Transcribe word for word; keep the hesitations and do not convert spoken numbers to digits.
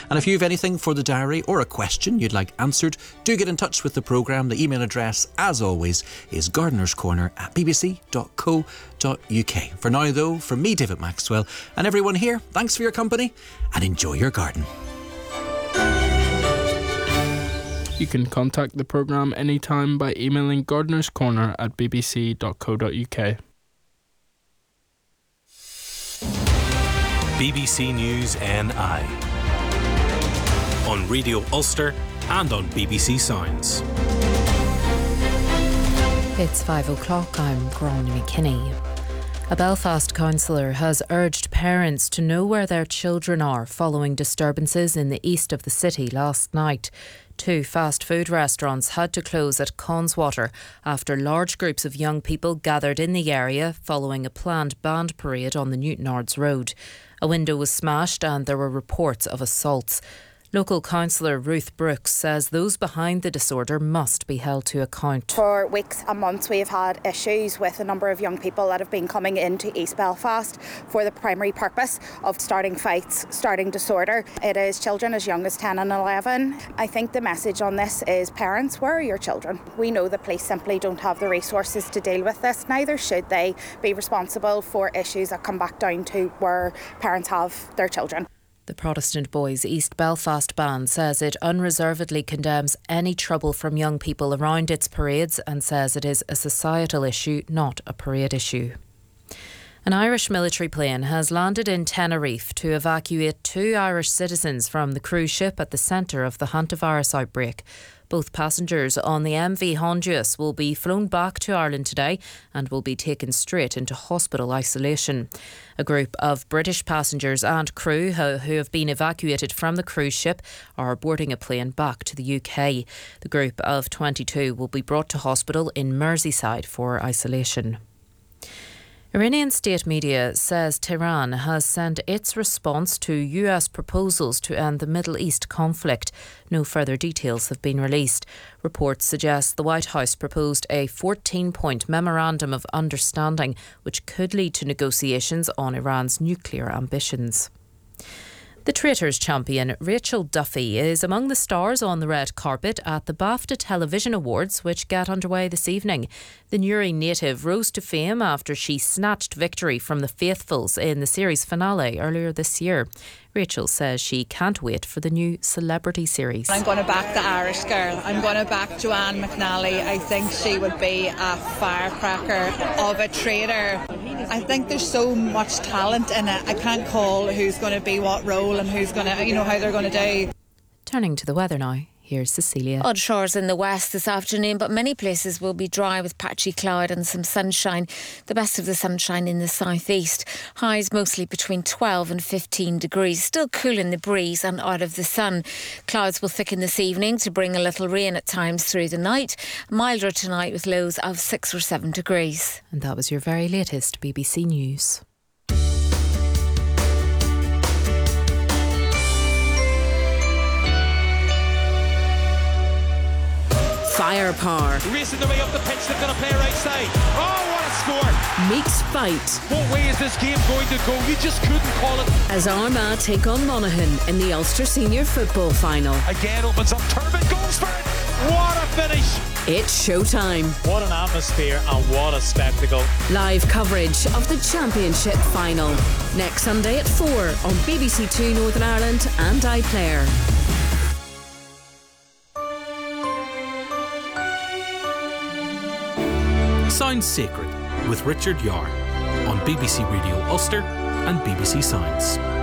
And if you have anything for the diary or a question you'd like answered, do get in touch with the programme. The email address, as always, is gardenerscorner at b b c dot co dot u k. For now, though, from me, David Maxwell, and everyone here, thanks for your company and enjoy your garden. You can contact the programme anytime by emailing gardenerscorner at b b c dot co dot u k. B B C News N I on Radio Ulster and on B B C Sounds. It's five o'clock. I'm Gráinne McKinney. A Belfast councillor has urged parents to know where their children are following disturbances in the east of the city last night. Two fast food restaurants had to close at Conswater after large groups of young people gathered in the area following a planned band parade on the Newtonards Road. A window was smashed and there were reports of assaults. Local councillor Ruth Brooks says those behind the disorder must be held to account. For weeks and months we have had issues with a number of young people that have been coming into East Belfast for the primary purpose of starting fights, starting disorder. It is children as young as ten and eleven. I think the message on this is, parents, where are your children? We know the police simply don't have the resources to deal with this. Neither should they be responsible for issues that come back down to where parents have their children. The Protestant Boys East Belfast Band says it unreservedly condemns any trouble from young people around its parades and says it is a societal issue, not a parade issue. An Irish military plane has landed in Tenerife to evacuate two Irish citizens from the cruise ship at the centre of the hantavirus outbreak. Both passengers on the M V Honduras will be flown back to Ireland today and will be taken straight into hospital isolation. A group of British passengers and crew who have been evacuated from the cruise ship are boarding a plane back to the U K. The group of twenty-two will be brought to hospital in Merseyside for isolation. Iranian state media says Tehran has sent its response to U S proposals to end the Middle East conflict. No further details have been released. Reports suggest the White House proposed a fourteen-point memorandum of understanding which could lead to negotiations on Iran's nuclear ambitions. The Traitors champion Rachel Duffy is among the stars on the red carpet at the BAFTA Television Awards, which get underway this evening. The Newry native rose to fame after she snatched victory from the Faithfuls in the series finale earlier this year. Rachel says she can't wait for the new celebrity series. I'm going to back the Irish girl. I'm going to back Joanne McNally. I think she would be a firecracker of a traitor. I think there's so much talent in it. I can't call who's going to be what role and who's going to, you know, how they're going to do. Turning to the weather now. Here's Cecilia. Odd showers in the west this afternoon, but many places will be dry with patchy cloud and some sunshine. The best of the sunshine in the southeast. Highs mostly between twelve and fifteen degrees. Still cool in the breeze and out of the sun. Clouds will thicken this evening to bring a little rain at times through the night. Milder tonight with lows of six or seven degrees. And that was your very latest B B C News. Firepower. Racing the way up the pitch, they're going to play right side. Oh, what a score! Meets fight. What way is this game going to go? You just couldn't call it. As Armagh take on Monaghan in the Ulster Senior Football Final. Again opens up, Turbin goes for it. What a finish! It's showtime. What an atmosphere and what a spectacle. Live coverage of the Championship Final. Next Sunday at four on B B C Two Northern Ireland and iPlayer. Sounds Sacred with Richard Yarr on B B C Radio Ulster and B B C Sounds.